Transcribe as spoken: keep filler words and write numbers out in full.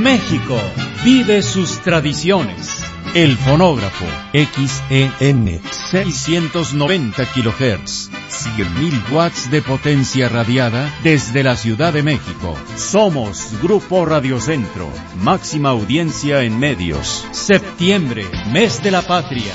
México vive sus tradiciones. El fonógrafo X E N seiscientos noventa kilohertz, cien mil watts de potencia radiada desde la Ciudad de México. Somos Grupo Radiocentro, máxima audiencia en medios. Septiembre, mes de la patria.